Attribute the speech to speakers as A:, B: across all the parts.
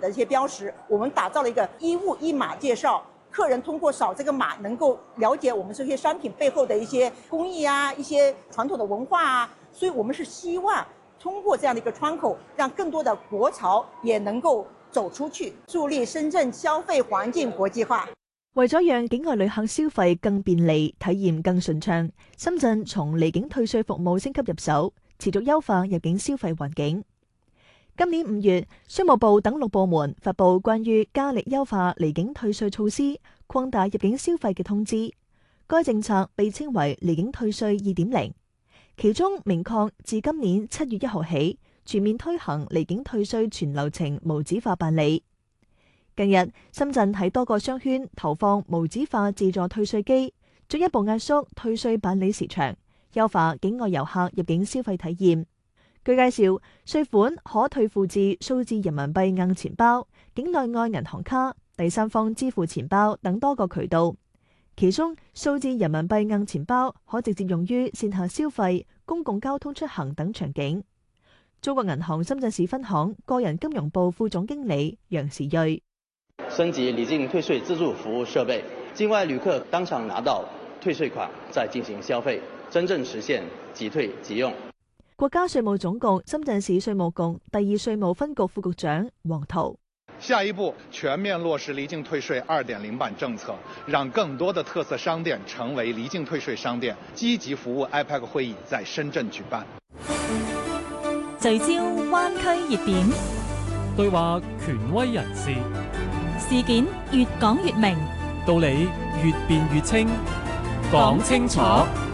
A: 的一些标识，我们打造了一个一物一码介绍。客人通过扫这个码，能够了解我们这些商品背后的一些工艺啊，一些传统的文化啊。所以我们是希望通過這樣的一個窗口，讓更多的國潮也能夠走出去，助力深圳消費環境國際化。
B: 為咗讓境外旅客消費更便利，體驗更順暢，深圳從離境退稅服務升級入手，持續優化入境消費環境。今年5月，商務部等6部門發布關於加力優化離境退稅措施、擴大入境消費嘅通知。該政策被稱為離境退稅2.0。其中明確自今年7月1號起，全面推行離境退稅全流程無紙化辦理。近日，深圳喺多個商圈投放無紙化自助退稅機，進一步壓縮退稅辦理時長，優化境外遊客入境消費體驗。據介紹，稅款可退付至數字人民幣硬錢包、境內外銀行卡、第三方支付錢包等多個渠道。其中，數字人民幣硬錢包可直接用於線下消費、公共交通出行等場景。中國銀行深圳市分行個人金融部副總經理楊時睿：
C: 升級離境退稅自助服務設備，境外旅客當場拿到退稅款，再進行消費，真正實現即退即用。
B: 國家稅務總局深圳市稅務局第2稅務分局副局長黃濤：
D: 下一步全面落實離境退稅2.0版政策，讓更多的特色商店成為離境退稅商店，積極服務 IPEC 會議在深圳舉辦。
E: 聚焦灣區熱點，
F: 對話權威人士，
E: 事件越講越明，
F: 道理越辯越清，講清楚。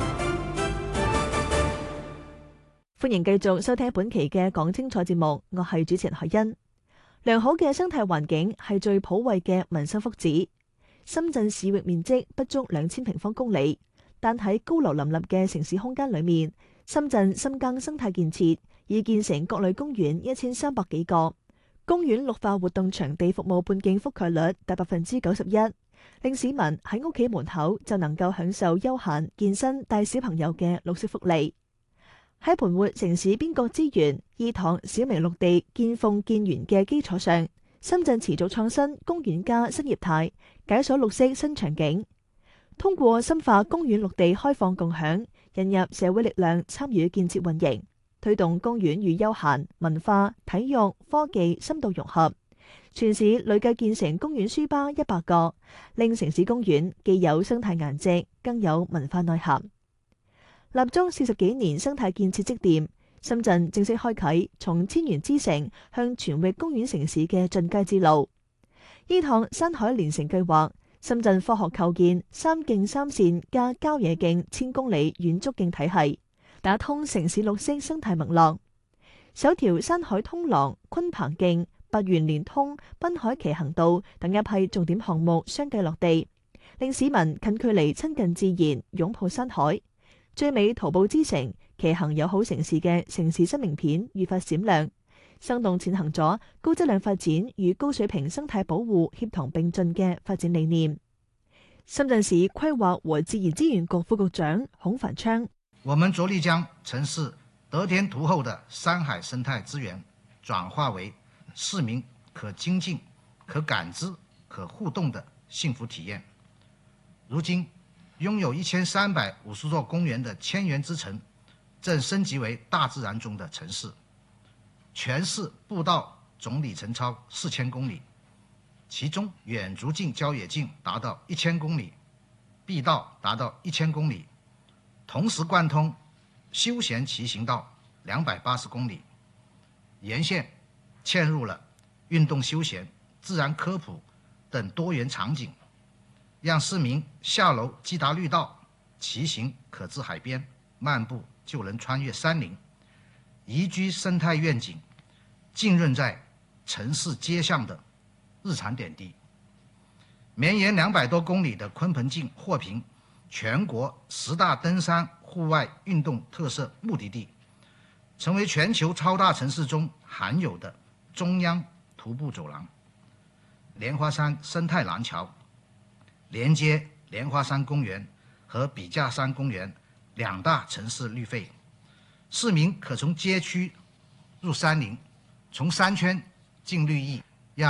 B: 歡迎繼續收聽本期嘅講清楚節目，我係主持人海欣。良好嘅生態環境係最普惠嘅民生福祉。深圳市域面積不足2000平方公里，但喺高樓林立嘅城市空間裏面，深圳深耕生態建設，已建成各類公園1300幾個，公園綠化活動場地服務半徑覆蓋率達91%，令市民喺屋企門口就能夠享受休閒、健身、帶小朋友嘅綠色福利。喺盤活城市邊角資源、意塘小微綠地見縫見源嘅基礎上，深圳持續創新公園加新業態，解鎖綠色新場景。通過深化公園綠地開放共享，引入社會力量參與建設運營，推動公園與休閒、文化、體育、科技深度融合。全市累計建成公園書吧100個，令城市公園既有生態顏值，更有文化內涵。立足40幾年生態建設積澱，深圳正式開啟從千園之城向全域公園城市嘅進階之路。依趟山海連城計劃，深圳科學構建3徑3線加郊野徑1000公里遠足徑體系，打通城市綠色生態脈絡。首條山海通廊、昆棚徑、八園連通、濱海騎行道等一批重點項目相繼落地，令市民近距離親近自然，擁抱山海。最美徒步之城、騎行友好城市嘅城市新名片愈發閃亮，生動踐行咗高質量發展與高水平生態保護協同並進嘅發展理念。深圳市規劃和自然資源局副局長孔繁昌：
G: 我們着力將城市得天獨厚的山海生態資源轉化為市民可親近、可感知、可互動的幸福體驗。如今擁有1350座公園的千園之城，正升級為大自然中的城市。全市步道總里程超4000公里，其中遠足徑、郊野徑達到1000公里，碧道達到1000公里，同時貫通休閒騎行道280公里，沿線嵌入了運動休閒、自然科普等多元場景，讓市民下樓即達綠道，騎行可至海邊，漫步就能穿越山林，宜居生態願景浸潤在城市街巷的日常點滴。綿延200多公里的鯤鵬徑獲評全國10大登山戶外運動特色目的地，成為全球超大城市中罕有的中央徒步走廊。蓮花山生態廊橋連接蓮花山公園和筆架山公園2大城市綠肺，市民可從街區入山林，從山圈進綠意，